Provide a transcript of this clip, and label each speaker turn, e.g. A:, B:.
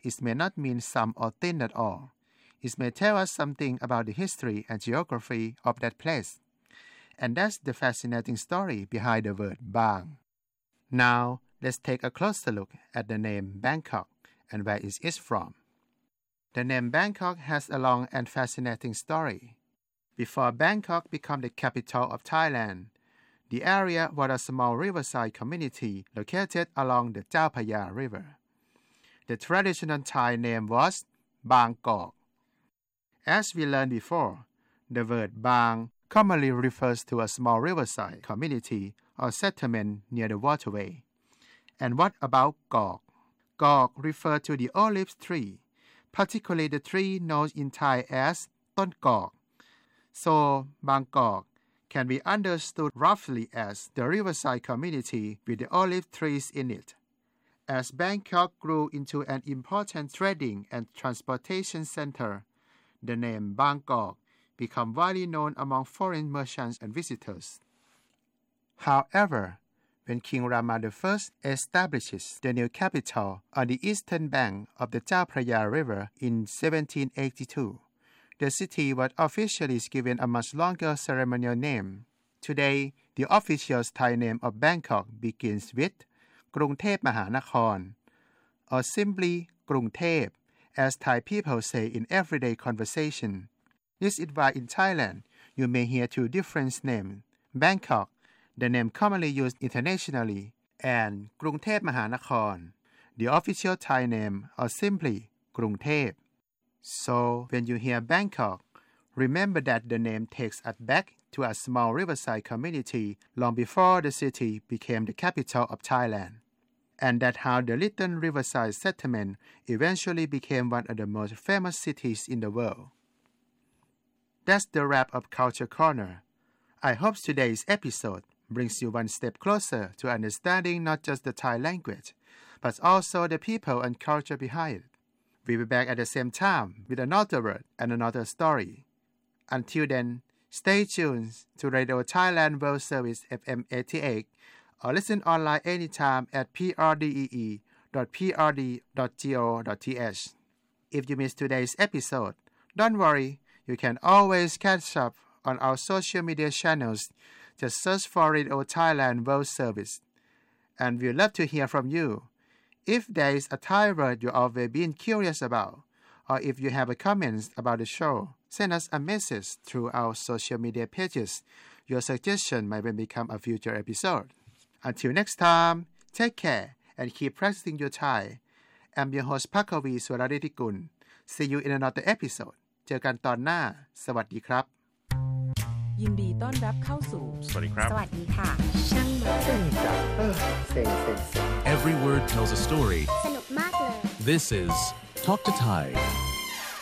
A: it may not mean some or thin at all. It may tell us something about the history and geography of that place. And that's the fascinating story behind the word Bang. Now, let's take a closer look at the name Bangkok and where it is from. The name Bangkok has a long and fascinating story. Before Bangkok became the capital of Thailand, the area was a small riverside community located along the Chao Phraya River. The traditional Thai name was Bangkok. As we learned before, the word Bang commonly refers to a small riverside community or settlement near the waterway. And what about Kok? Kok refers to the olive tree, particularly the tree known in Thai as Ton Kok. So, Bangkok can be understood roughly as the riverside community with the olive trees in it. As Bangkok grew into an important trading and transportation center, the name Bangkok became widely known among foreign merchants and visitors. However, when King Rama I establishes the new capital on the eastern bank of the Chao Phraya River in 1782, the city was officially given a much longer ceremonial name. Today, the official Thai name of Bangkok begins with Krungthep Mahanakhon, or simply Krungthep, as Thai people say in everyday conversation. This is why in Thailand, you may hear two different names, Bangkok, the name commonly used internationally, and Krungthep Mahanakhon, the official Thai name, or simply Krungthep. So, when you hear Bangkok, remember that the name takes us back to a small riverside community long before the city became the capital of Thailand, and that's how the little riverside settlement eventually became one of the most famous cities in the world. That's the wrap of Culture Corner. I hope today's episode brings you one step closer to understanding not just the Thai language, but also the people and culture behind it. We'll be back at the same time with another word and another story. Until then, stay tuned to Radio Thailand World Service FM 88 or listen online anytime at prdee.prd.go.th. If you missed today's episode, don't worry, you can always catch up on our social media channels. Just search for Radio Thailand World Service. And we'd love to hear from you. If there is a Thai word you've always been curious about, or if you have a comments about the show, send us a message through our social media pages. Your suggestion might become a future episode. Until next time, take care and keep practicing your Thai. I'm your host Pakavi Suraretikul. See you in another episode. เจอกันตอนหน้าสวัสดีครับ
B: ยินดีต้อนรับเข้าสู่
C: สวัสดีครับ
B: สวัสดีค่ะช่างมา
A: เซ็งจังเซ็ง
C: Every word tells a story
B: สนุกมากเลย
C: This is Talk to Thai